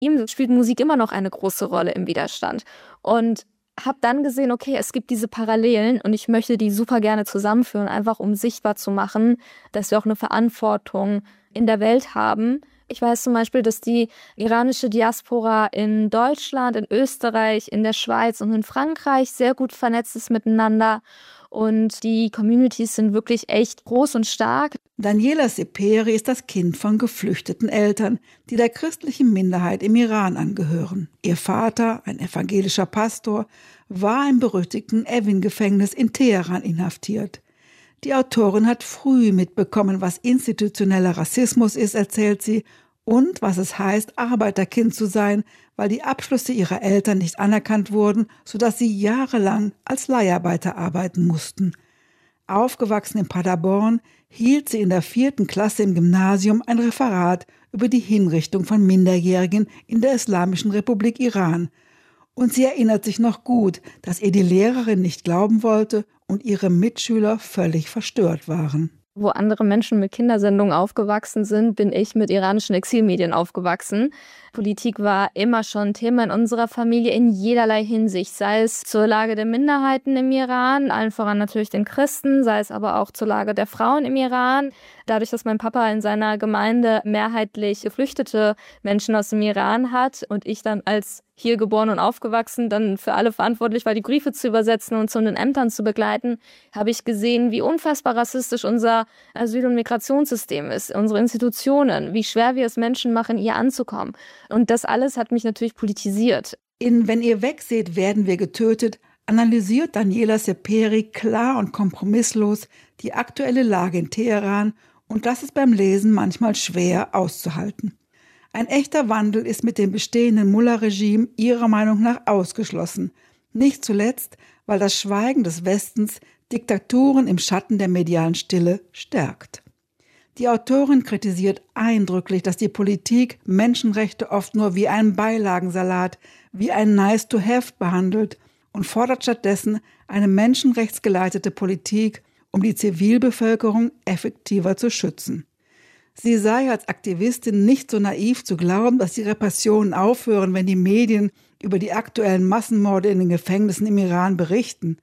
ihm spielt Musik immer noch eine große Rolle im Widerstand. Und habe dann gesehen, okay, es gibt diese Parallelen und ich möchte die super gerne zusammenführen, einfach um sichtbar zu machen, dass wir auch eine Verantwortung in der Welt haben. Ich weiß zum Beispiel, dass die iranische Diaspora in Deutschland, in Österreich, in der Schweiz und in Frankreich sehr gut vernetzt ist miteinander. Und die Communities sind wirklich echt groß und stark. Daniela Sepehri ist das Kind von geflüchteten Eltern, die der christlichen Minderheit im Iran angehören. Ihr Vater, ein evangelischer Pastor, war im berüchtigten Evin-Gefängnis in Teheran inhaftiert. Die Autorin hat früh mitbekommen, was institutioneller Rassismus ist, erzählt sie, und was es heißt, Arbeiterkind zu sein, weil die Abschlüsse ihrer Eltern nicht anerkannt wurden, sodass sie jahrelang als Leiharbeiter arbeiten mussten. Aufgewachsen in Paderborn, hielt sie in der 4. Klasse im Gymnasium ein Referat über die Hinrichtung von Minderjährigen in der Islamischen Republik Iran. Und sie erinnert sich noch gut, dass ihr die Lehrerin nicht glauben wollte und ihre Mitschüler völlig verstört waren. Wo andere Menschen mit Kindersendungen aufgewachsen sind, bin ich mit iranischen Exilmedien aufgewachsen. Politik war immer schon Thema in unserer Familie in jederlei Hinsicht, sei es zur Lage der Minderheiten im Iran, allen voran natürlich den Christen, sei es aber auch zur Lage der Frauen im Iran. Dadurch, dass mein Papa in seiner Gemeinde mehrheitlich geflüchtete Menschen aus dem Iran hat und ich dann als hier geboren und aufgewachsen, dann für alle verantwortlich war, die Briefe zu übersetzen und zu den Ämtern zu begleiten, habe ich gesehen, wie unfassbar rassistisch unser Asyl- und Migrationssystem ist, unsere Institutionen, wie schwer wir es Menschen machen, hier anzukommen. Und das alles hat mich natürlich politisiert. In Wenn ihr wegseht, werden wir getötet, analysiert Daniela Sepehri klar und kompromisslos die aktuelle Lage in Teheran, und das ist beim Lesen manchmal schwer auszuhalten. Ein echter Wandel ist mit dem bestehenden Mullah-Regime ihrer Meinung nach ausgeschlossen. Nicht zuletzt, weil das Schweigen des Westens Diktaturen im Schatten der medialen Stille stärkt. Die Autorin kritisiert eindrücklich, dass die Politik Menschenrechte oft nur wie einen Beilagensalat, wie ein Nice-to-have behandelt und fordert stattdessen eine menschenrechtsgeleitete Politik, um die Zivilbevölkerung effektiver zu schützen. Sie sei als Aktivistin nicht so naiv zu glauben, dass die Repressionen aufhören, wenn die Medien über die aktuellen Massenmorde in den Gefängnissen im Iran berichten.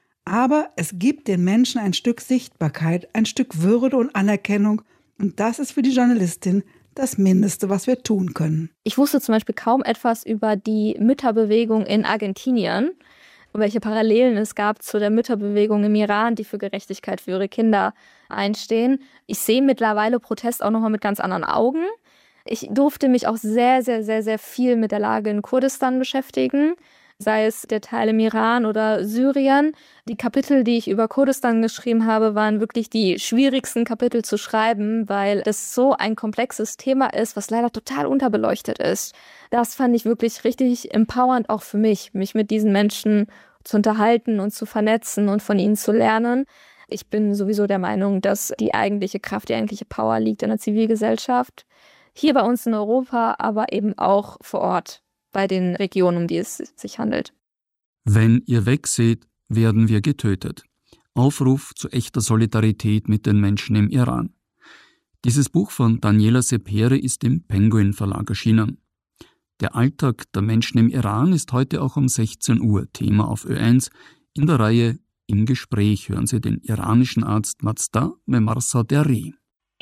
Aber es gibt den Menschen ein Stück Sichtbarkeit, ein Stück Würde und Anerkennung, und das ist für die Journalistin das Mindeste, was wir tun können. Ich wusste zum Beispiel kaum etwas über die Mütterbewegung in Argentinien, welche Parallelen es gab zu der Mütterbewegung im Iran, die für Gerechtigkeit für ihre Kinder einstehen. Ich sehe mittlerweile Protest auch nochmal mit ganz anderen Augen. Ich durfte mich auch sehr, sehr, sehr, sehr viel mit der Lage in Kurdistan beschäftigen, sei es der Teil im Iran oder Syrien. Die Kapitel, die ich über Kurdistan geschrieben habe, waren wirklich die schwierigsten Kapitel zu schreiben, weil das so ein komplexes Thema ist, was leider total unterbeleuchtet ist. Das fand ich wirklich richtig empowernd auch für mich mit diesen Menschen zu unterhalten und zu vernetzen und von ihnen zu lernen. Ich bin sowieso der Meinung, dass die eigentliche Kraft, die eigentliche Power liegt in der Zivilgesellschaft. Hier bei uns in Europa, aber eben auch vor Ort bei den Regionen, um die es sich handelt. Wenn ihr wegseht, werden wir getötet. Aufruf zu echter Solidarität mit den Menschen im Iran. Dieses Buch von Daniela Sepehri ist im Penguin Verlag erschienen. Der Alltag der Menschen im Iran ist heute auch um 16 Uhr Thema auf Ö1. In der Reihe Im Gespräch hören Sie den iranischen Arzt Mazda Memarsaderi.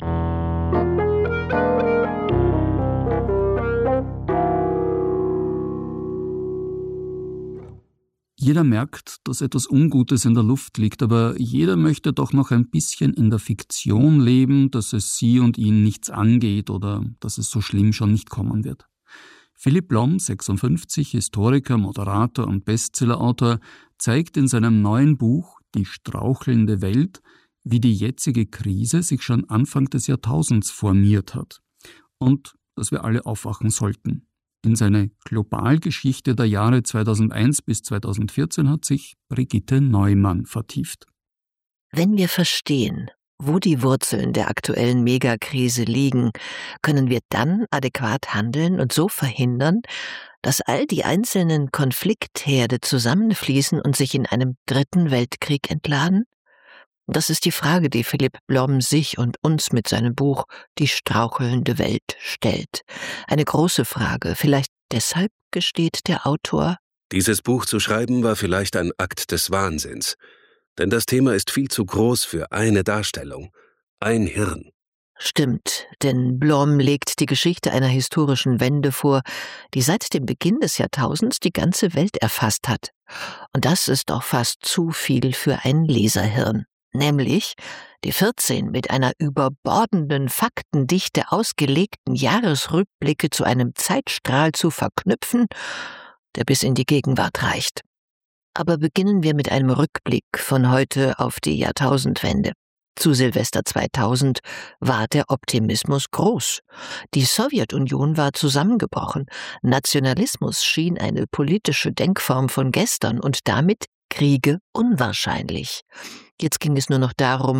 Jeder merkt, dass etwas Ungutes in der Luft liegt, aber jeder möchte doch noch ein bisschen in der Fiktion leben, dass es sie und ihn nichts angeht oder dass es so schlimm schon nicht kommen wird. Philipp Blom, 56, Historiker, Moderator und Bestsellerautor, zeigt in seinem neuen Buch »Die strauchelnde Welt«, wie die jetzige Krise sich schon Anfang des Jahrtausends formiert hat und dass wir alle aufwachen sollten. In seine Globalgeschichte der Jahre 2001 bis 2014 hat sich Brigitte Neumann vertieft. Wenn wir verstehen, wo die Wurzeln der aktuellen Megakrise liegen, können wir dann adäquat handeln und so verhindern, dass all die einzelnen Konfliktherde zusammenfließen und sich in einem dritten Weltkrieg entladen? Das ist die Frage, die Philipp Blom sich und uns mit seinem Buch »Die strauchelnde Welt« stellt. Eine große Frage. Vielleicht deshalb gesteht der Autor: Dieses Buch zu schreiben war vielleicht ein Akt des Wahnsinns. Denn das Thema ist viel zu groß für eine Darstellung. Ein Hirn. Stimmt, denn Blom legt die Geschichte einer historischen Wende vor, die seit dem Beginn des Jahrtausends die ganze Welt erfasst hat. Und das ist doch fast zu viel für ein Leserhirn. Nämlich die 14 mit einer überbordenden Faktendichte ausgelegten Jahresrückblicke zu einem Zeitstrahl zu verknüpfen, der bis in die Gegenwart reicht. Aber beginnen wir mit einem Rückblick von heute auf die Jahrtausendwende. Zu Silvester 2000 war der Optimismus groß. Die Sowjetunion war zusammengebrochen. Nationalismus schien eine politische Denkform von gestern und damit Kriege unwahrscheinlich. Jetzt ging es nur noch darum,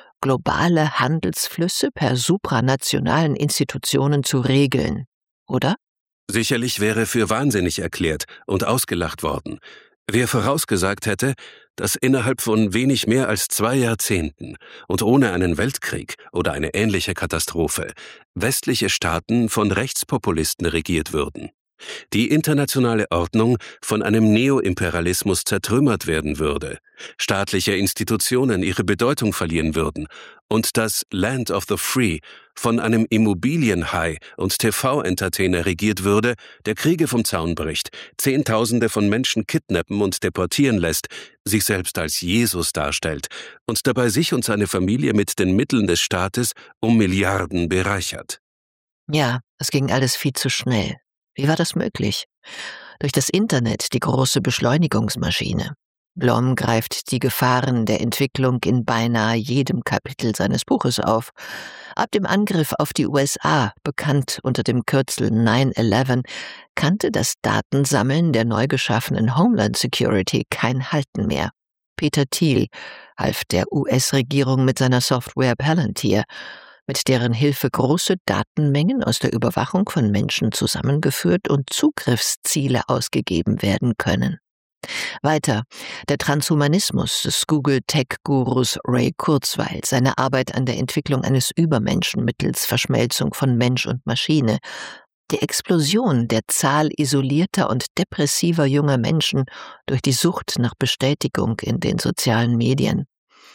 globale Handelsflüsse per supranationalen Institutionen zu regeln, oder? Sicherlich wäre für wahnsinnig erklärt und ausgelacht worden, wer vorausgesagt hätte, dass innerhalb von wenig mehr als 2 Jahrzehnten und ohne einen Weltkrieg oder eine ähnliche Katastrophe westliche Staaten von Rechtspopulisten regiert würden, die internationale Ordnung von einem Neoimperialismus zertrümmert werden würde, staatliche Institutionen ihre Bedeutung verlieren würden und das Land of the Free von einem Immobilienhai und TV-Entertainer regiert würde, der Kriege vom Zaun bricht, Zehntausende von Menschen kidnappen und deportieren lässt, sich selbst als Jesus darstellt und dabei sich und seine Familie mit den Mitteln des Staates um Milliarden bereichert. Ja, es ging alles viel zu schnell. Wie war das möglich? Durch das Internet, die große Beschleunigungsmaschine. Blom greift die Gefahren der Entwicklung in beinahe jedem Kapitel seines Buches auf. Ab dem Angriff auf die USA, bekannt unter dem Kürzel 9/11, kannte das Datensammeln der neu geschaffenen Homeland Security kein Halten mehr. Peter Thiel half der US-Regierung mit seiner Software Palantir, mit deren Hilfe große Datenmengen aus der Überwachung von Menschen zusammengeführt und Zugriffsziele ausgegeben werden können. Weiter der Transhumanismus des Google-Tech-Gurus Ray Kurzweil, seine Arbeit an der Entwicklung eines Übermenschen mittels Verschmelzung von Mensch und Maschine, die Explosion der Zahl isolierter und depressiver junger Menschen durch die Sucht nach Bestätigung in den sozialen Medien,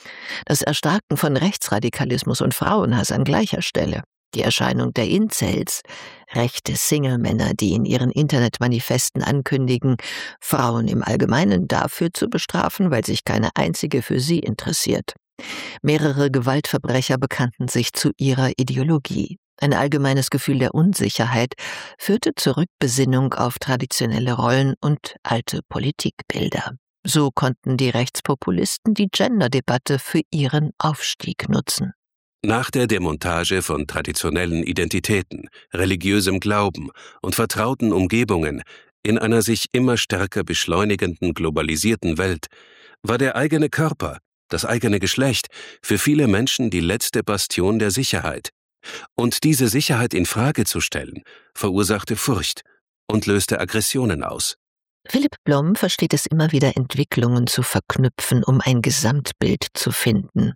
das Erstarken von Rechtsradikalismus und Frauenhass an gleicher Stelle, die Erscheinung der Incels, rechte Single-Männer, die in ihren Internetmanifesten ankündigen, Frauen im Allgemeinen dafür zu bestrafen, weil sich keine einzige für sie interessiert. Mehrere Gewaltverbrecher bekannten sich zu ihrer Ideologie. Ein allgemeines Gefühl der Unsicherheit führte zur Rückbesinnung auf traditionelle Rollen und alte Politikbilder. So konnten die Rechtspopulisten die Gender-Debatte für ihren Aufstieg nutzen. Nach der Demontage von traditionellen Identitäten, religiösem Glauben und vertrauten Umgebungen in einer sich immer stärker beschleunigenden, globalisierten Welt war der eigene Körper, das eigene Geschlecht für viele Menschen die letzte Bastion der Sicherheit. Und diese Sicherheit in Frage zu stellen, verursachte Furcht und löste Aggressionen aus. Philipp Blom versteht es immer wieder, Entwicklungen zu verknüpfen, um ein Gesamtbild zu finden.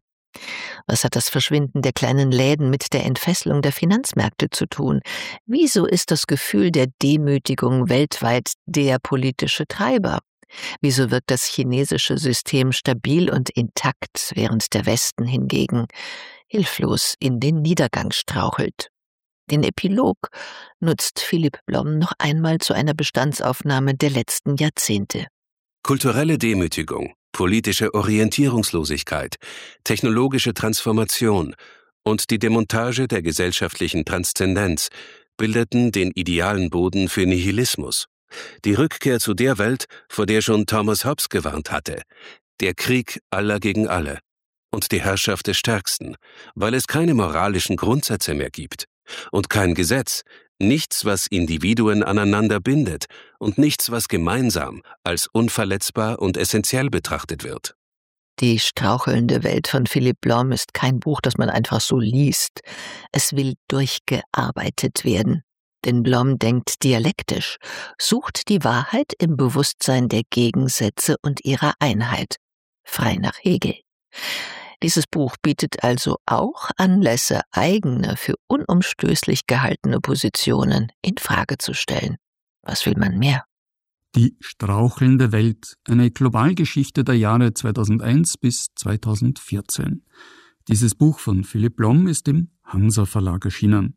Was hat das Verschwinden der kleinen Läden mit der Entfesselung der Finanzmärkte zu tun? Wieso ist das Gefühl der Demütigung weltweit der politische Treiber? Wieso wirkt das chinesische System stabil und intakt, während der Westen hingegen hilflos in den Niedergang strauchelt? Den Epilog nutzt Philipp Blom noch einmal zu einer Bestandsaufnahme der letzten Jahrzehnte. Kulturelle Demütigung, politische Orientierungslosigkeit, technologische Transformation und die Demontage der gesellschaftlichen Transzendenz bildeten den idealen Boden für Nihilismus. Die Rückkehr zu der Welt, vor der schon Thomas Hobbes gewarnt hatte. Der Krieg aller gegen alle. Und die Herrschaft des Stärksten, weil es keine moralischen Grundsätze mehr gibt. Und kein Gesetz, nichts, was Individuen aneinander bindet und nichts, was gemeinsam als unverletzbar und essentiell betrachtet wird. Die strauchelnde Welt von Philipp Blom ist kein Buch, das man einfach so liest. Es will durchgearbeitet werden. Denn Blom denkt dialektisch, sucht die Wahrheit im Bewusstsein der Gegensätze und ihrer Einheit. Frei nach Hegel. Dieses Buch bietet also auch Anlässe, eigene, für unumstößlich gehaltene Positionen in Frage zu stellen. Was will man mehr? Die strauchelnde Welt, eine Globalgeschichte der Jahre 2001 bis 2014. Dieses Buch von Philipp Blom ist im Hansa Verlag erschienen.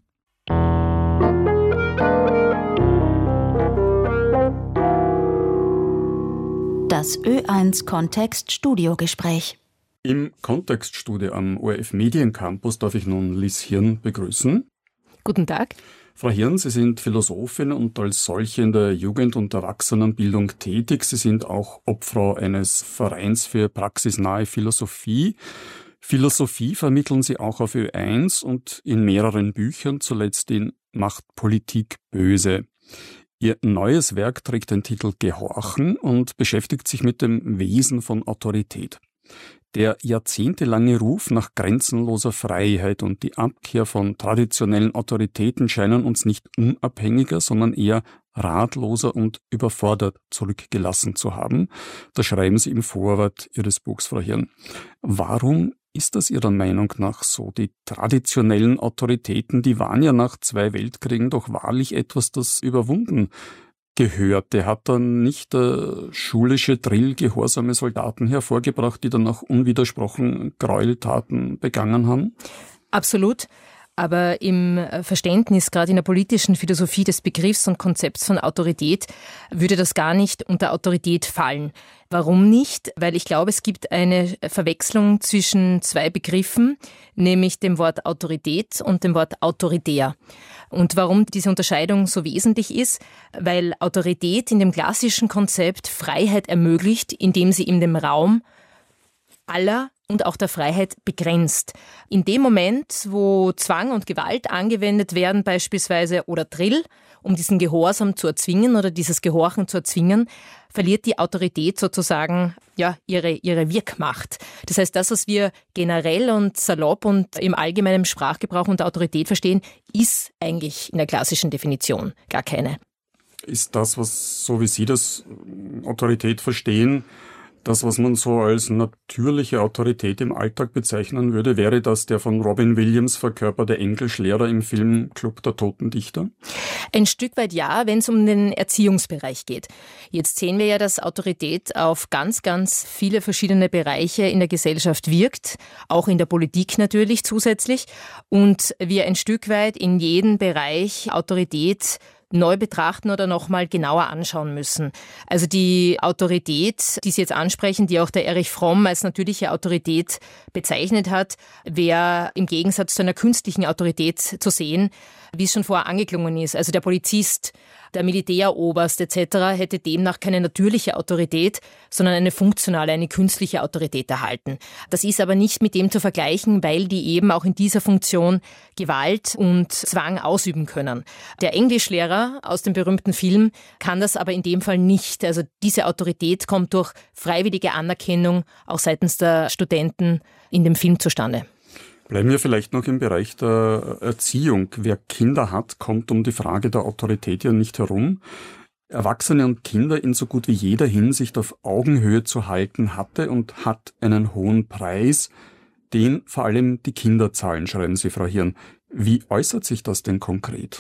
Das Ö1 Kontext Studiogespräch. Im Kontextstudio am ORF Mediencampus darf ich nun Liz Hirn begrüßen. Guten Tag. Frau Hirn, Sie sind Philosophin und als solche in der Jugend- und Erwachsenenbildung tätig. Sie sind auch Obfrau eines Vereins für praxisnahe Philosophie. Philosophie vermitteln Sie auch auf Ö1 und in mehreren Büchern, zuletzt in Macht Politik böse. Ihr neues Werk trägt den Titel Gehorchen und beschäftigt sich mit dem Wesen von Autorität. Der jahrzehntelange Ruf nach grenzenloser Freiheit und die Abkehr von traditionellen Autoritäten scheinen uns nicht unabhängiger, sondern eher ratloser und überfordert zurückgelassen zu haben. Das schreiben Sie im Vorwort Ihres Buchs, Frau Hirn. Warum ist das Ihrer Meinung nach so? Die traditionellen Autoritäten, die waren ja nach 2 Weltkriegen doch wahrlich etwas, das überwunden gehörte. Hat dann nicht der schulische Drill gehorsame Soldaten hervorgebracht, die dann auch unwidersprochen Gräueltaten begangen haben? Absolut. Aber im Verständnis, gerade in der politischen Philosophie des Begriffs und Konzepts von Autorität, würde das gar nicht unter Autorität fallen. Warum nicht? Weil ich glaube, es gibt eine Verwechslung zwischen 2 Begriffen, nämlich dem Wort Autorität und dem Wort autoritär. Und warum diese Unterscheidung so wesentlich ist? Weil Autorität in dem klassischen Konzept Freiheit ermöglicht, indem sie in dem Raum aller und auch der Freiheit begrenzt. In dem Moment, wo Zwang und Gewalt angewendet werden beispielsweise oder Drill, um diesen Gehorsam zu erzwingen oder dieses Gehorchen zu erzwingen, verliert die Autorität sozusagen ihre Wirkmacht. Das heißt, das, was wir generell und salopp und im allgemeinen Sprachgebrauch unter Autorität verstehen, ist eigentlich in der klassischen Definition gar keine. Ist das, was, so wie Sie das Autorität verstehen, das, was man so als natürliche Autorität im Alltag bezeichnen würde, wäre das der von Robin Williams verkörperte Englischlehrer im Film Club der Toten Dichter? Ein Stück weit ja, wenn es um den Erziehungsbereich geht. Jetzt sehen wir ja, dass Autorität auf ganz, ganz viele verschiedene Bereiche in der Gesellschaft wirkt, auch in der Politik natürlich zusätzlich, und wir ein Stück weit in jedem Bereich Autorität neu betrachten oder nochmal genauer anschauen müssen. Also die Autorität, die Sie jetzt ansprechen, die auch der Erich Fromm als natürliche Autorität bezeichnet hat, wäre im Gegensatz zu einer künstlichen Autorität zu sehen, wie es schon vorher angeklungen ist. Also der Polizist, der Militäroberst etc. hätte demnach keine natürliche Autorität, sondern eine funktionale, eine künstliche Autorität erhalten. Das ist aber nicht mit dem zu vergleichen, weil die eben auch in dieser Funktion Gewalt und Zwang ausüben können. Der Englischlehrer aus dem berühmten Film kann das aber in dem Fall nicht. Also diese Autorität kommt durch freiwillige Anerkennung auch seitens der Studenten in dem Film zustande. Bleiben wir vielleicht noch im Bereich der Erziehung. Wer Kinder hat, kommt um die Frage der Autorität ja nicht herum. Erwachsene und Kinder in so gut wie jeder Hinsicht auf Augenhöhe zu halten hatte und hat einen hohen Preis, den vor allem die Kinder zahlen, schreiben Sie, Frau Hirn. Wie äußert sich das denn konkret?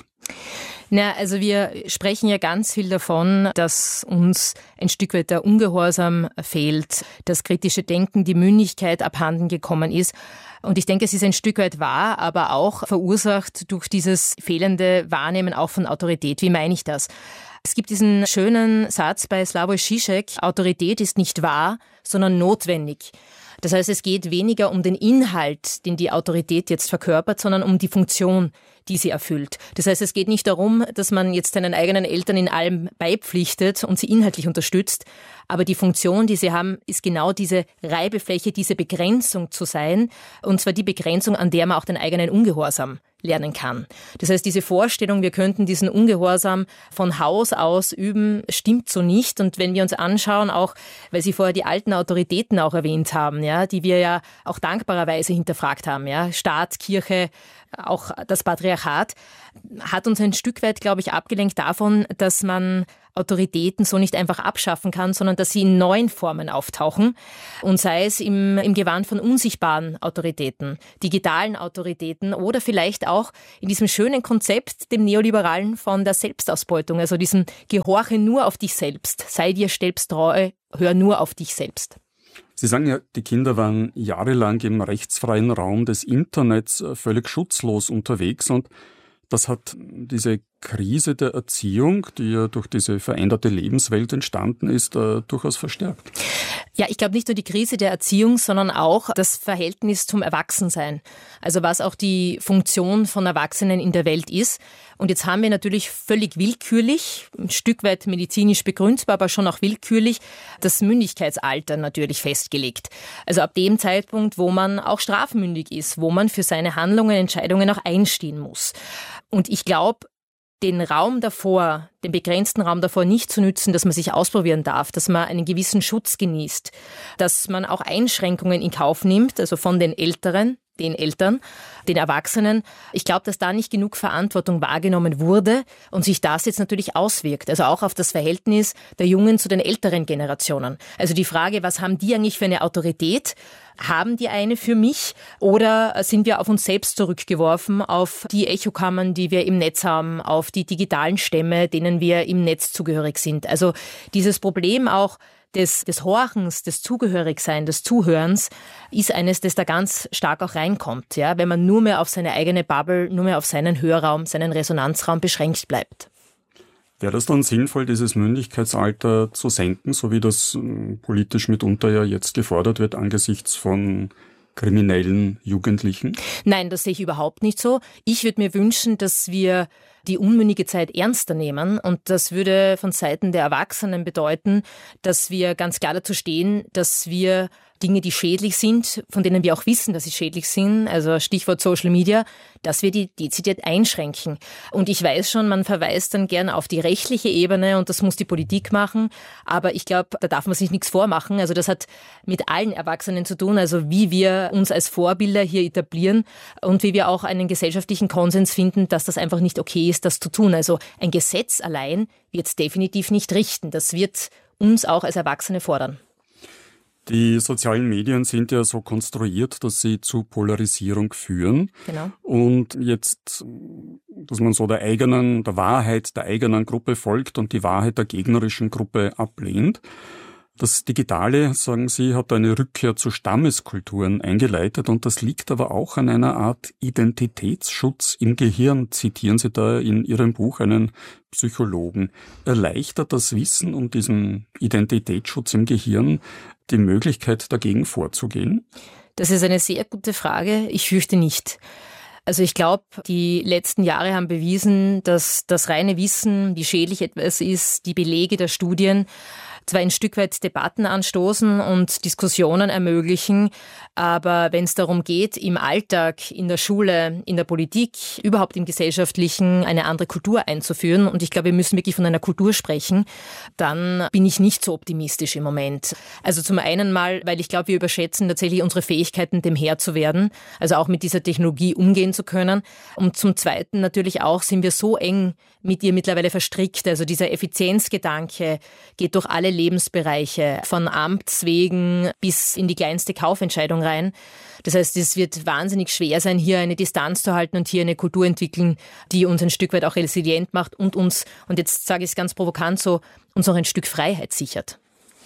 Na, also wir sprechen ja ganz viel davon, dass uns ein Stück weit der Ungehorsam fehlt, das kritische Denken, die Mündigkeit abhanden gekommen ist. Und ich denke, es ist ein Stück weit wahr, aber auch verursacht durch dieses fehlende Wahrnehmen auch von Autorität. Wie meine ich das? Es gibt diesen schönen Satz bei Slavoj Žižek: Autorität ist nicht wahr, sondern notwendig. Das heißt, es geht weniger um den Inhalt, den die Autorität jetzt verkörpert, sondern um die Funktion, die sie erfüllt. Das heißt, es geht nicht darum, dass man jetzt seinen eigenen Eltern in allem beipflichtet und sie inhaltlich unterstützt, aber die Funktion, die sie haben, ist genau diese Reibefläche, diese Begrenzung zu sein, und zwar die Begrenzung, an der man auch den eigenen Ungehorsam lernen kann. Das heißt, diese Vorstellung, wir könnten diesen Ungehorsam von Haus aus üben, stimmt so nicht. Und wenn wir uns anschauen, auch weil Sie vorher die alten Autoritäten auch erwähnt haben, ja, die wir ja auch dankbarerweise hinterfragt haben, ja, Staat, Kirche, auch das Patriarchat, hat uns ein Stück weit, glaube ich, abgelenkt davon, dass man Autoritäten so nicht einfach abschaffen kann, sondern dass sie in neuen Formen auftauchen. Und sei es im Gewand von unsichtbaren Autoritäten, digitalen Autoritäten oder vielleicht auch in diesem schönen Konzept, dem Neoliberalen, von der Selbstausbeutung, also diesem Gehorche nur auf dich selbst, sei dir selbst treu, hör nur auf dich selbst. Sie sagen ja, die Kinder waren jahrelang im rechtsfreien Raum des Internets völlig schutzlos unterwegs und das hat diese Krise der Erziehung, die ja durch diese veränderte Lebenswelt entstanden ist, durchaus verstärkt. Ja, ich glaube nicht nur die Krise der Erziehung, sondern auch das Verhältnis zum Erwachsensein. Also was auch die Funktion von Erwachsenen in der Welt ist. Und jetzt haben wir natürlich völlig willkürlich, ein Stück weit medizinisch begründbar, aber schon auch willkürlich, das Mündigkeitsalter natürlich festgelegt. Also ab dem Zeitpunkt, wo man auch strafmündig ist, wo man für seine Handlungen, Entscheidungen auch einstehen muss. Und ich glaube, den Raum davor, den begrenzten Raum davor nicht zu nützen, dass man sich ausprobieren darf, dass man einen gewissen Schutz genießt, dass man auch Einschränkungen in Kauf nimmt, also von den Älteren, den Eltern, den Erwachsenen. Ich glaube, dass da nicht genug Verantwortung wahrgenommen wurde und sich das jetzt natürlich auswirkt. Also auch auf das Verhältnis der jungen zu den älteren Generationen. Also die Frage, was haben die eigentlich für eine Autorität? Haben die eine für mich oder sind wir auf uns selbst zurückgeworfen, auf die Echokammern, die wir im Netz haben, auf die digitalen Stämme, denen wir im Netz zugehörig sind? Also dieses Problem auch des Horchens, des Zugehörigseins, des Zuhörens ist eines, das da ganz stark auch reinkommt, ja, wenn man nur mehr auf seine eigene Bubble, nur mehr auf seinen Hörraum, seinen Resonanzraum beschränkt bleibt. Wäre das dann sinnvoll, dieses Mündigkeitsalter zu senken, so wie das politisch mitunter ja jetzt gefordert wird angesichts von kriminellen Jugendlichen? Nein, das sehe ich überhaupt nicht so. Ich würde mir wünschen, dass wir die unmündige Zeit ernster nehmen und das würde von Seiten der Erwachsenen bedeuten, dass wir ganz klar dazu stehen, dass wir Dinge, die schädlich sind, von denen wir auch wissen, dass sie schädlich sind, also Stichwort Social Media, dass wir die dezidiert einschränken. Und ich weiß schon, man verweist dann gern auf die rechtliche Ebene und das muss die Politik machen, aber ich glaube, da darf man sich nichts vormachen. Also das hat mit allen Erwachsenen zu tun, also wie wir uns als Vorbilder hier etablieren und wie wir auch einen gesellschaftlichen Konsens finden, dass das einfach nicht okay ist, das zu tun. Also ein Gesetz allein wird es definitiv nicht richten. Das wird uns auch als Erwachsene fordern. Die sozialen Medien sind ja so konstruiert, dass sie zu Polarisierung führen. Genau. Und jetzt, dass man so der Wahrheit der eigenen Gruppe folgt und die Wahrheit der gegnerischen Gruppe ablehnt. Das Digitale, sagen Sie, hat eine Rückkehr zu Stammeskulturen eingeleitet und das liegt aber auch an einer Art Identitätsschutz im Gehirn. Zitieren Sie da in Ihrem Buch einen Psychologen. Erleichtert das Wissen um diesen Identitätsschutz im Gehirn die Möglichkeit, dagegen vorzugehen? Das ist eine sehr gute Frage. Ich fürchte nicht. Also ich glaube, die letzten Jahre haben bewiesen, dass das reine Wissen, wie schädlich etwas ist, die Belege der Studien, zwar ein Stück weit Debatten anstoßen und Diskussionen ermöglichen, aber wenn es darum geht, im Alltag, in der Schule, in der Politik, überhaupt im Gesellschaftlichen eine andere Kultur einzuführen, und ich glaube, wir müssen wirklich von einer Kultur sprechen, dann bin ich nicht so optimistisch im Moment. Also zum einen mal, weil ich glaube, wir überschätzen tatsächlich unsere Fähigkeiten, dem Herr zu werden, also auch mit dieser Technologie umgehen zu können. Und zum Zweiten natürlich auch sind wir so eng mit ihr mittlerweile verstrickt. Also dieser Effizienzgedanke geht durch alle Lebensbereiche, von Amts wegen bis in die kleinste Kaufentscheidung rein. Das heißt, es wird wahnsinnig schwer sein, hier eine Distanz zu halten und hier eine Kultur entwickeln, die uns ein Stück weit auch resilient macht und uns, und jetzt sage ich es ganz provokant so, uns auch ein Stück Freiheit sichert.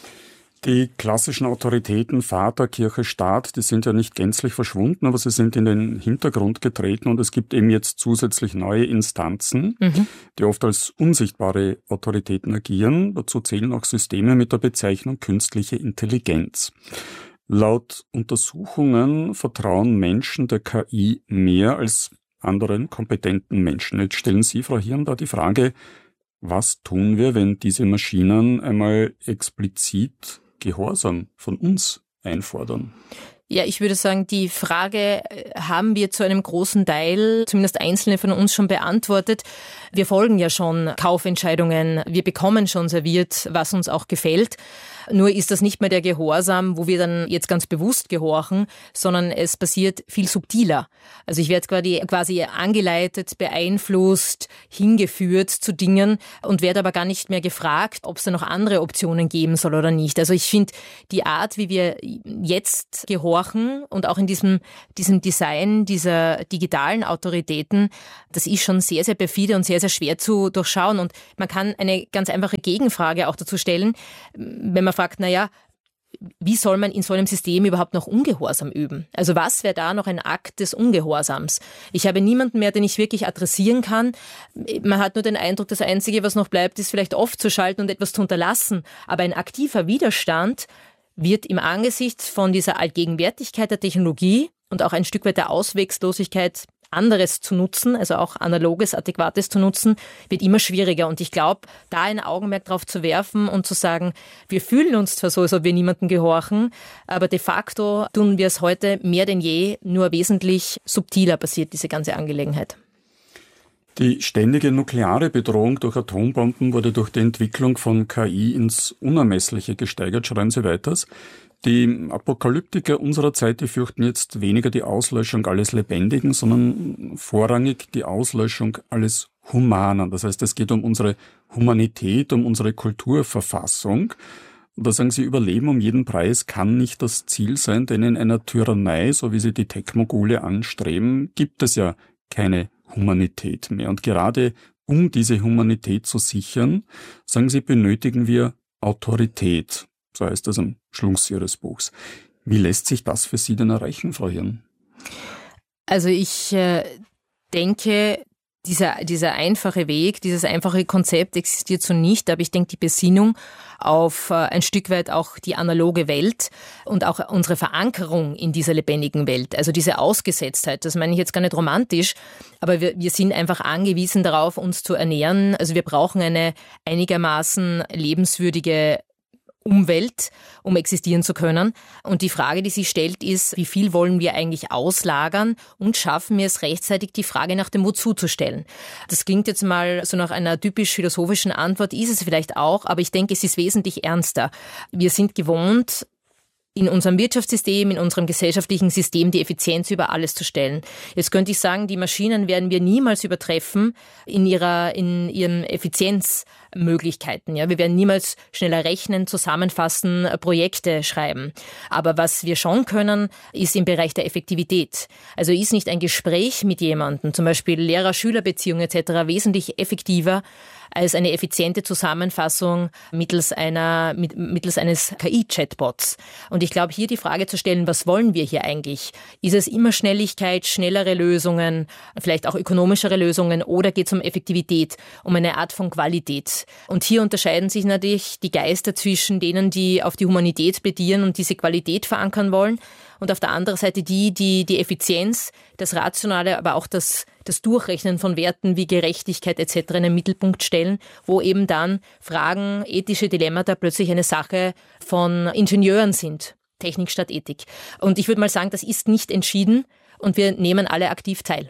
Die klassischen Autoritäten, Vater, Kirche, Staat, die sind ja nicht gänzlich verschwunden, aber sie sind in den Hintergrund getreten und es gibt eben jetzt zusätzlich neue Instanzen, die oft als unsichtbare Autoritäten agieren. Dazu zählen auch Systeme mit der Bezeichnung künstliche Intelligenz. Laut Untersuchungen vertrauen Menschen der KI mehr als anderen kompetenten Menschen. Jetzt stellen Sie, Frau Hirn, da die Frage, was tun wir, wenn diese Maschinen einmal explizit Gehorsam von uns einfordern? Ja, ich würde sagen, die Frage haben wir zu einem großen Teil, zumindest einzelne von uns, schon beantwortet. Wir folgen ja schon Kaufentscheidungen, wir bekommen schon serviert, was uns auch gefällt. Nur ist das nicht mehr der Gehorsam, wo wir dann jetzt ganz bewusst gehorchen, sondern es passiert viel subtiler. Also ich werde quasi angeleitet, beeinflusst, hingeführt zu Dingen und werde aber gar nicht mehr gefragt, ob es da noch andere Optionen geben soll oder nicht. Also ich finde, die Art, wie wir jetzt gehorchen und auch in diesem Design dieser digitalen Autoritäten, das ist schon sehr, sehr perfide und sehr, sehr schwer zu durchschauen. Und man kann eine ganz einfache Gegenfrage auch dazu stellen, wenn man fragt, wie soll man in so einem System überhaupt noch Ungehorsam üben? Also was wäre da noch ein Akt des Ungehorsams? Ich habe niemanden mehr, den ich wirklich adressieren kann. Man hat nur den Eindruck, das Einzige, was noch bleibt, ist vielleicht aufzuschalten und etwas zu unterlassen. Aber ein aktiver Widerstand wird im Angesicht von dieser Allgegenwärtigkeit der Technologie und auch ein Stück weit der Auswegslosigkeit, anderes zu nutzen, also auch Analoges, Adäquates zu nutzen, wird immer schwieriger. Und ich glaube, da ein Augenmerk drauf zu werfen und zu sagen, wir fühlen uns zwar so, als ob wir niemandem gehorchen, aber de facto tun wir es heute mehr denn je, nur wesentlich subtiler passiert diese ganze Angelegenheit. Die ständige nukleare Bedrohung durch Atombomben wurde durch die Entwicklung von KI ins Unermessliche gesteigert, schreiben Sie weiters. Die Apokalyptiker unserer Zeit, die fürchten jetzt weniger die Auslöschung alles Lebendigen, sondern vorrangig die Auslöschung alles Humanen. Das heißt, es geht um unsere Humanität, um unsere Kulturverfassung. Und da sagen Sie, Überleben um jeden Preis kann nicht das Ziel sein, denn in einer Tyrannei, so wie sie die Tech-Mogule anstreben, gibt es ja keine Humanität mehr. Und gerade um diese Humanität zu sichern, sagen Sie, benötigen wir Autorität. So heißt das am Schluss Ihres Buchs. Wie lässt sich das für Sie denn erreichen, Frau Hirn? Also ich denke, dieser einfache Weg, dieses einfache Konzept existiert so nicht, aber ich denke, die Besinnung auf ein Stück weit auch die analoge Welt und auch unsere Verankerung in dieser lebendigen Welt, also diese Ausgesetztheit, das meine ich jetzt gar nicht romantisch, aber wir sind einfach angewiesen darauf, uns zu ernähren. Also wir brauchen eine einigermaßen lebenswürdige Umwelt, um existieren zu können. Und die Frage, die sich stellt, ist, wie viel wollen wir eigentlich auslagern und schaffen wir es rechtzeitig, die Frage nach dem Wozu zu stellen? Das klingt jetzt mal so nach einer typisch philosophischen Antwort, ist es vielleicht auch, aber ich denke, es ist wesentlich ernster. Wir sind gewohnt, in unserem Wirtschaftssystem, in unserem gesellschaftlichen System die Effizienz über alles zu stellen. Jetzt könnte ich sagen, die Maschinen werden wir niemals übertreffen in ihren Effizienzmöglichkeiten. Ja, wir werden niemals schneller rechnen, zusammenfassen, Projekte schreiben. Aber was wir schon können, ist im Bereich der Effektivität. Also ist nicht ein Gespräch mit jemandem, zum Beispiel Lehrer-Schüler-Beziehung etc., wesentlich effektiver als eine effiziente Zusammenfassung mittels eines KI-Chatbots. Und ich glaube, hier die Frage zu stellen, was wollen wir hier eigentlich? Ist es immer Schnelligkeit, schnellere Lösungen, vielleicht auch ökonomischere Lösungen oder geht es um Effektivität, um eine Art von Qualität? Und hier unterscheiden sich natürlich die Geister zwischen denen, die auf die Humanität plädieren und diese Qualität verankern wollen und auf der anderen Seite die Effizienz, das Rationale, aber auch das Durchrechnen von Werten wie Gerechtigkeit etc. in den Mittelpunkt stellen, wo eben dann Fragen, ethische Dilemmata plötzlich eine Sache von Ingenieuren sind. Technik statt Ethik. Und ich würde mal sagen, das ist nicht entschieden und wir nehmen alle aktiv teil.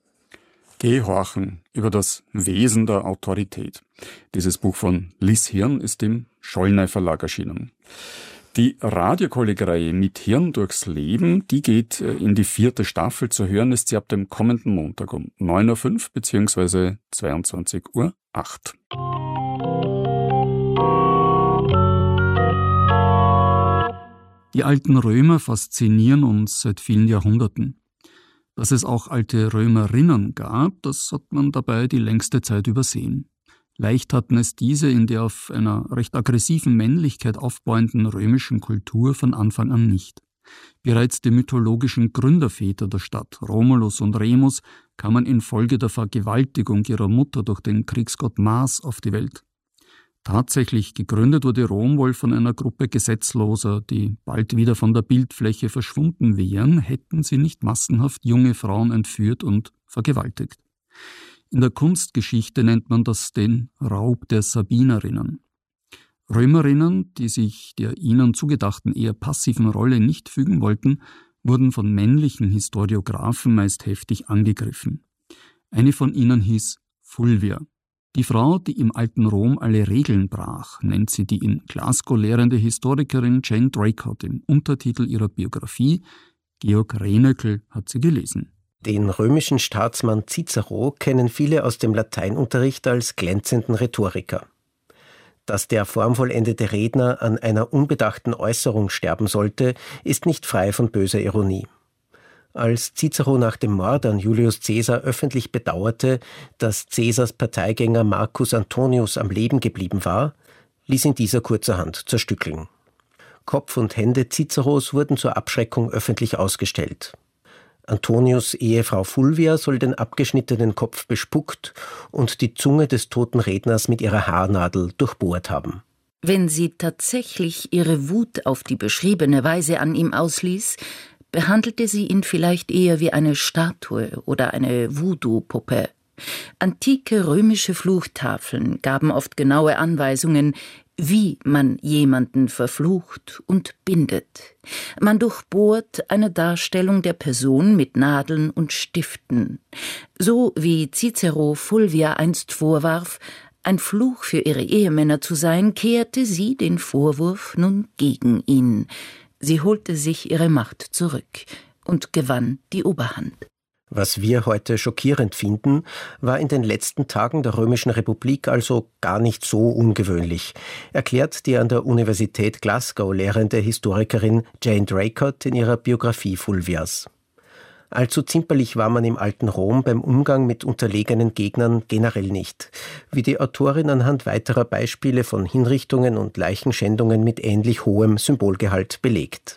Gehorchen über das Wesen der Autorität. Dieses Buch von Liz Hirn ist im Schollnay Verlag erschienen. Die Radiokollegreihe Mit Hirn durchs Leben, die geht in die 4. Staffel. Zu hören ist sie ab dem kommenden Montag um 9.05 Uhr bzw. 22.08 Uhr. Die alten Römer faszinieren uns seit vielen Jahrhunderten. Dass es auch alte Römerinnen gab, das hat man dabei die längste Zeit übersehen. Leicht hatten es diese in der auf einer recht aggressiven Männlichkeit aufbauenden römischen Kultur von Anfang an nicht. Bereits die mythologischen Gründerväter der Stadt, Romulus und Remus, kamen infolge der Vergewaltigung ihrer Mutter durch den Kriegsgott Mars auf die Welt. Tatsächlich gegründet wurde Rom wohl von einer Gruppe Gesetzloser, die bald wieder von der Bildfläche verschwunden wären, hätten sie nicht massenhaft junge Frauen entführt und vergewaltigt. In der Kunstgeschichte nennt man das den Raub der Sabinerinnen. Römerinnen, die sich der ihnen zugedachten eher passiven Rolle nicht fügen wollten, wurden von männlichen Historiographen meist heftig angegriffen. Eine von ihnen hieß Fulvia. Die Frau, die im alten Rom alle Regeln brach, nennt sie die in Glasgow lehrende Historikerin Jane Draycott im Untertitel ihrer Biografie. Georg Rehnöckl hat sie gelesen. Den römischen Staatsmann Cicero kennen viele aus dem Lateinunterricht als glänzenden Rhetoriker. Dass der formvollendete Redner an einer unbedachten Äußerung sterben sollte, ist nicht frei von böser Ironie. Als Cicero nach dem Mord an Julius Caesar öffentlich bedauerte, dass Caesars Parteigänger Marcus Antonius am Leben geblieben war, ließ ihn dieser kurzerhand zerstückeln. Kopf und Hände Ciceros wurden zur Abschreckung öffentlich ausgestellt. Antonius' Ehefrau Fulvia soll den abgeschnittenen Kopf bespuckt und die Zunge des toten Redners mit ihrer Haarnadel durchbohrt haben. Wenn sie tatsächlich ihre Wut auf die beschriebene Weise an ihm ausließ, behandelte sie ihn vielleicht eher wie eine Statue oder eine Voodoo-Puppe. Antike römische Fluchtafeln gaben oft genaue Anweisungen, wie man jemanden verflucht und bindet. Man durchbohrt eine Darstellung der Person mit Nadeln und Stiften. So wie Cicero Fulvia einst vorwarf, ein Fluch für ihre Ehemänner zu sein, kehrte sie den Vorwurf nun gegen ihn. Sie holte sich ihre Macht zurück und gewann die Oberhand. Was wir heute schockierend finden, war in den letzten Tagen der Römischen Republik also gar nicht so ungewöhnlich, erklärt die an der Universität Glasgow lehrende Historikerin Jane Draycott in ihrer Biografie Fulvias. Allzu zimperlich war man im alten Rom beim Umgang mit unterlegenen Gegnern generell nicht, wie die Autorin anhand weiterer Beispiele von Hinrichtungen und Leichenschändungen mit ähnlich hohem Symbolgehalt belegt.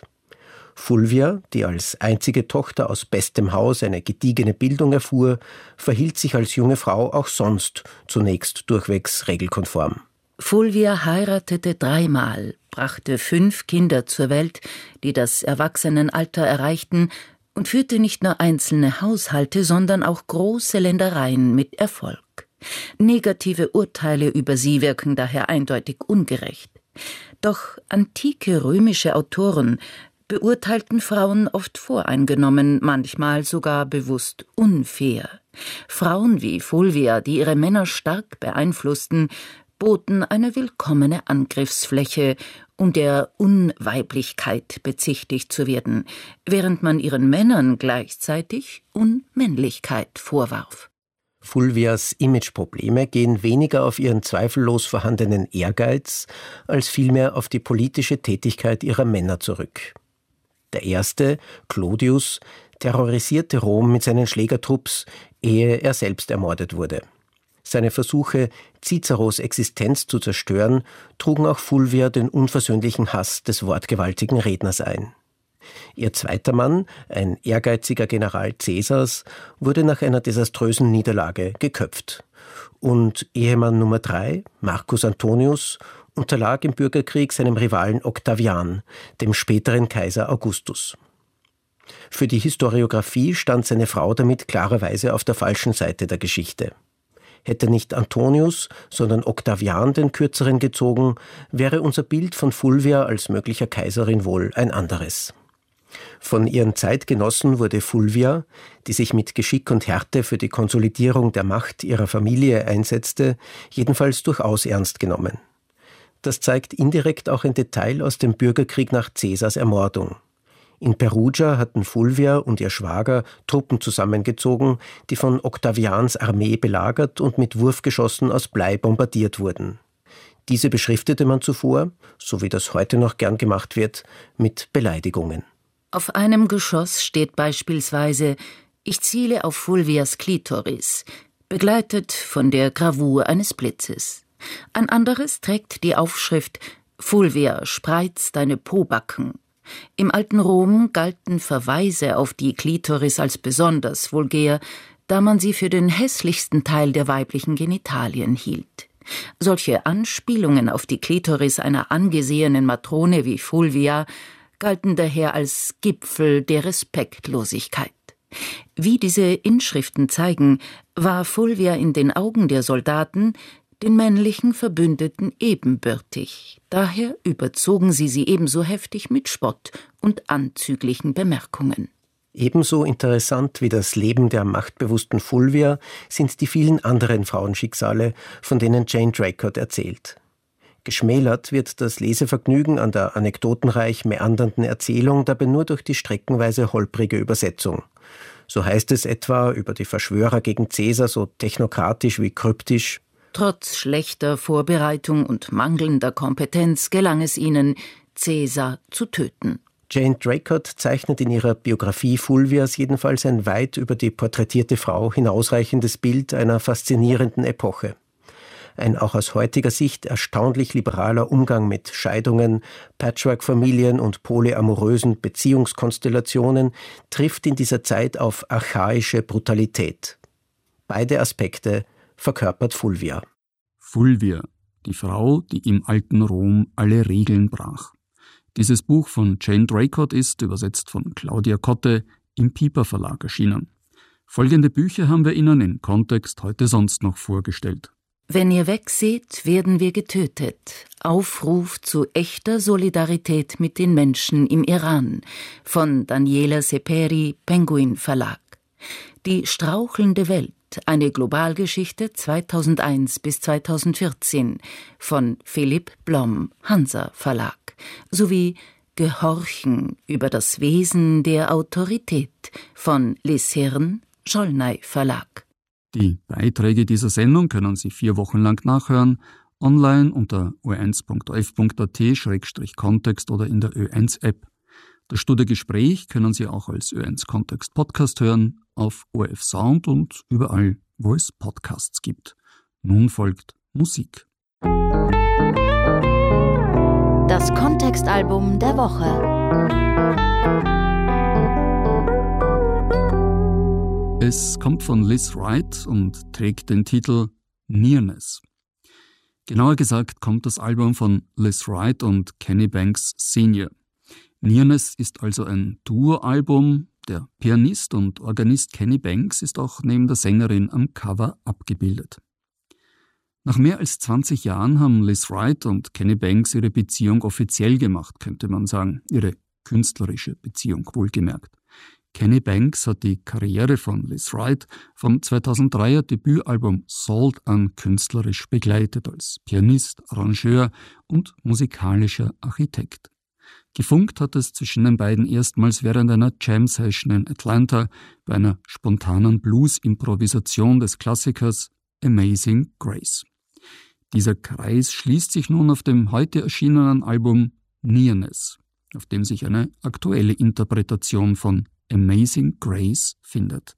Fulvia, die als einzige Tochter aus bestem Haus eine gediegene Bildung erfuhr, verhielt sich als junge Frau auch sonst zunächst durchwegs regelkonform. Fulvia heiratete 3-mal, brachte 5 Kinder zur Welt, die das Erwachsenenalter erreichten, und führte nicht nur einzelne Haushalte, sondern auch große Ländereien mit Erfolg. Negative Urteile über sie wirken daher eindeutig ungerecht. Doch antike römische Autoren beurteilten Frauen oft voreingenommen, manchmal sogar bewusst unfair. Frauen wie Fulvia, die ihre Männer stark beeinflussten, boten eine willkommene Angriffsfläche, um der Unweiblichkeit bezichtigt zu werden, während man ihren Männern gleichzeitig Unmännlichkeit vorwarf. Fulvias Imageprobleme gehen weniger auf ihren zweifellos vorhandenen Ehrgeiz, als vielmehr auf die politische Tätigkeit ihrer Männer zurück. Der erste, Clodius, terrorisierte Rom mit seinen Schlägertrupps, ehe er selbst ermordet wurde. Seine Versuche, Ciceros Existenz zu zerstören, trugen auch Fulvia den unversöhnlichen Hass des wortgewaltigen Redners ein. Ihr zweiter Mann, ein ehrgeiziger General Caesars, wurde nach einer desaströsen Niederlage geköpft. Und Ehemann Nummer 3, Marcus Antonius, unterlag im Bürgerkrieg seinem Rivalen Octavian, dem späteren Kaiser Augustus. Für die Historiographie stand seine Frau damit klarerweise auf der falschen Seite der Geschichte. Hätte nicht Antonius, sondern Octavian den Kürzeren gezogen, wäre unser Bild von Fulvia als möglicher Kaiserin wohl ein anderes. Von ihren Zeitgenossen wurde Fulvia, die sich mit Geschick und Härte für die Konsolidierung der Macht ihrer Familie einsetzte, jedenfalls durchaus ernst genommen. Das zeigt indirekt auch ein Detail aus dem Bürgerkrieg nach Caesars Ermordung. In Perugia hatten Fulvia und ihr Schwager Truppen zusammengezogen, die von Octavians Armee belagert und mit Wurfgeschossen aus Blei bombardiert wurden. Diese beschriftete man zuvor, so wie das heute noch gern gemacht wird, mit Beleidigungen. Auf einem Geschoss steht beispielsweise: Ich ziele auf Fulvias Klitoris, begleitet von der Gravur eines Blitzes. Ein anderes trägt die Aufschrift: Fulvia, spreiz deine Pobacken. Im alten Rom galten Verweise auf die Klitoris als besonders vulgär, da man sie für den hässlichsten Teil der weiblichen Genitalien hielt. Solche Anspielungen auf die Klitoris einer angesehenen Matrone wie Fulvia galten daher als Gipfel der Respektlosigkeit. Wie diese Inschriften zeigen, war Fulvia in den Augen der Soldaten den männlichen Verbündeten ebenbürtig. Daher überzogen sie ebenso heftig mit Spott und anzüglichen Bemerkungen. Ebenso interessant wie das Leben der machtbewussten Fulvia sind die vielen anderen Frauenschicksale, von denen Jane Draycott erzählt. Geschmälert wird das Lesevergnügen an der anekdotenreich meandernden Erzählung dabei nur durch die streckenweise holprige Übersetzung. So heißt es etwa über die Verschwörer gegen Caesar so technokratisch wie kryptisch: Trotz schlechter Vorbereitung und mangelnder Kompetenz gelang es ihnen, Caesar zu töten. Jane Draycott zeichnet in ihrer Biografie Fulvias jedenfalls ein weit über die porträtierte Frau hinausreichendes Bild einer faszinierenden Epoche. Ein auch aus heutiger Sicht erstaunlich liberaler Umgang mit Scheidungen, Patchwork-Familien und polyamorösen Beziehungskonstellationen trifft in dieser Zeit auf archaische Brutalität. Beide Aspekte verkörpert Fulvia. Fulvia, die Frau, die im alten Rom alle Regeln brach. Dieses Buch von Jane Draycott ist, übersetzt von Claudia Kotte, im Piper Verlag erschienen. Folgende Bücher haben wir Ihnen in Kontext heute sonst noch vorgestellt. Wenn ihr wegseht, werden wir getötet. Aufruf zu echter Solidarität mit den Menschen im Iran von Daniela Seperi, Penguin Verlag. Die strauchelnde Welt, eine Globalgeschichte 2001 bis 2014 von Philipp Blom, Hansa Verlag, sowie Gehorchen über das Wesen der Autorität von Liz Hirn, Scholnay Verlag. Die Beiträge dieser Sendung können Sie 4 Wochen lang nachhören, online unter ö1.of.at/kontext oder in der Ö1-App. Das Studiogespräch können Sie auch als Ö1-Kontext-Podcast hören, auf ORF Sound und überall, wo es Podcasts gibt. Nun folgt Musik. Das Kontextalbum der Woche. Es kommt von Liz Wright und trägt den Titel Nearness. Genauer gesagt kommt das Album von Liz Wright und Kenny Banks Sr. Nearness ist also ein Duo-Album. Der Pianist und Organist Kenny Banks ist auch neben der Sängerin am Cover abgebildet. Nach mehr als 20 Jahren haben Liz Wright und Kenny Banks ihre Beziehung offiziell gemacht, könnte man sagen. Ihre künstlerische Beziehung, wohlgemerkt. Kenny Banks hat die Karriere von Liz Wright vom 2003er Debütalbum Salt an künstlerisch begleitet als Pianist, Arrangeur und musikalischer Architekt. Gefunkt hat es zwischen den beiden erstmals während einer Jam-Session in Atlanta bei einer spontanen Blues-Improvisation des Klassikers Amazing Grace. Dieser Kreis schließt sich nun auf dem heute erschienenen Album Nearness, auf dem sich eine aktuelle Interpretation von Amazing Grace findet.